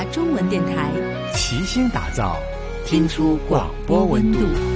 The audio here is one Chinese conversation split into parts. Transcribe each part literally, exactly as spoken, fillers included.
中文电台， 齐心打造听出广播温度。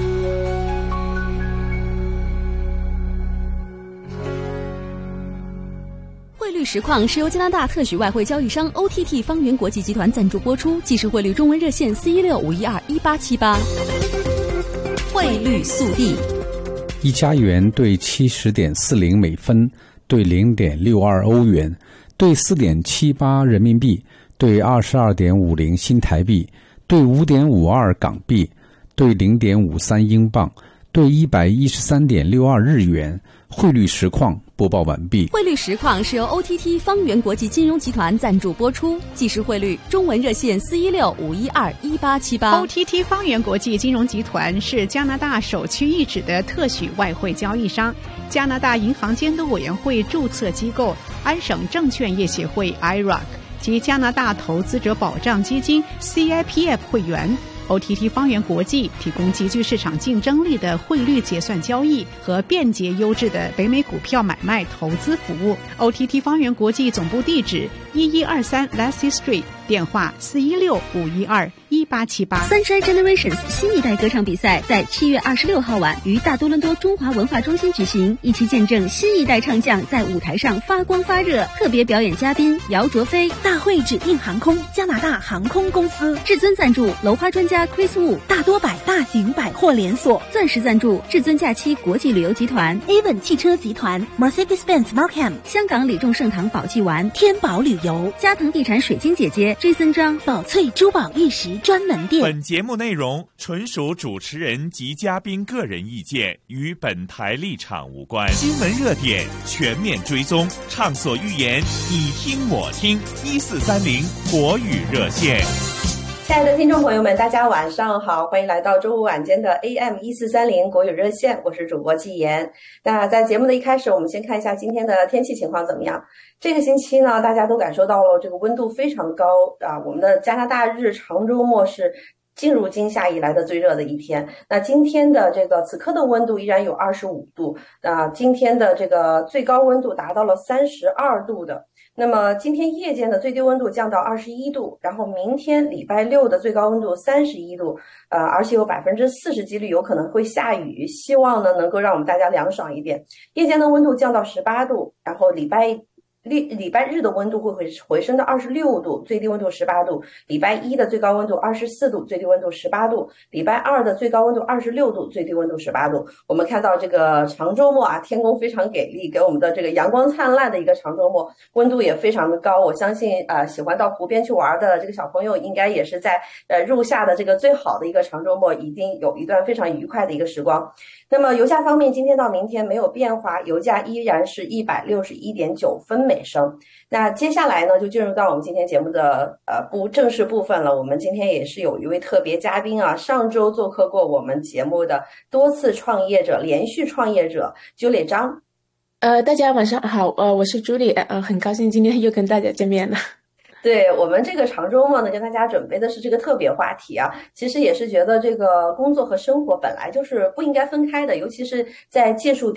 汇率实况是由加拿大特许外汇交易商 O T T 方圆国际集团赞助播出，即时汇率中文热线四一六五一二一八七八。汇率速递， 一加元兑七十点四零美分，兑零点六二欧元，兑四点七八人民币，兑二十二点五零新台币，兑五点五二港币，兑零点五三英镑，兑一百一十三点六二日元。汇率实况播报完毕。 汇率实况是由 O T T 方圆国际金融集团赞助播出，即时汇率中文热线四一六五一二一八七八。 O T T 方圆国际金融集团是加拿大首屈一指的特许外汇交易商，加拿大银行监督委员会注册机构，安省证券业协会 I R A C 及加拿大投资者保障基金 C I P F 会员。O T T 方圆国际提供极具市场竞争力的汇率结算交易和便捷优质的北美股票买卖投资服务。O T T 方圆国际总部地址一一二三 Lassie Street， 电话四一六五一二一八七八。 Sunshine Generations 新一代歌唱比赛在七月二十六号晚于大多伦多中华文化中心举行，一起见证新一代唱将在舞台上发光发热。特别表演嘉宾姚卓飞， 大会指定航空加拿大航空公司， 至尊赞助楼花专家 Chris Wu， 大多百大型百货连锁， 钻石赞助至尊假期国际旅游集团 Avon 汽车集团 Mercedes-Benz Markham， 香港李众盛堂宝记丸天宝旅游， 嘉腾地产水晶姐姐 Jason 张宝翠珠宝玉石专门店。 本节目内容纯属主持人及嘉宾个人意见，与本台立场无关。新闻热点全面追踪，畅所欲言，你听我听。一四三零国语热线。 亲爱的听众朋友们，大家晚上好，欢迎来到周五晚间的 A M 一四三零国语热线，我是主播季妍。那在节目的一开始，我们先看一下今天的天气情况怎么样。这个星期呢，大家都感受到了这个温度非常高啊，我们的加拿大日长周末是进入今夏以来的最热的一天。那今天的这个此刻的温度依然有二十五度，那今天的这个最高温度达到了三十二度的。那么今天夜间的最低温度降到二十一度，然后明天礼拜六的最高温度三十一度，呃，而且有百分之四十几率有可能会下雨，希望呢能够让我们大家凉爽一点。夜间的温度降到十八度，然后礼拜礼礼拜日的温度会回回升到二十六度，最低温度十八度；礼拜一的最高温度二十四度，最低温度十八度；礼拜二的最高温度二十六度，最低温度十八度。我们看到这个长周末啊，天公非常给力，给我们的这个阳光灿烂的一个长周末，温度也非常的高。我相信呃喜欢到湖边去玩的这个小朋友，应该也是在呃入夏的这个最好的一个长周末，一定有一段非常愉快的一个时光。那么油价方面，今天到明天没有变化，油价依然是一百六十一点九分每升。那接下来呢，就进入到我们今天节目的呃不正式部分了。我们今天也是有一位特别嘉宾啊，上周做客过我们节目的多次创业者、连续创业者 Julie 张。 呃，大家晚上好，呃，我是 Julie， 呃，很高兴今天又跟大家见面了。 对，我们这个长周末呢，跟大家准备的是这个特别话题啊。其实也是觉得这个工作和生活本来就是不应该分开的，尤其是在技术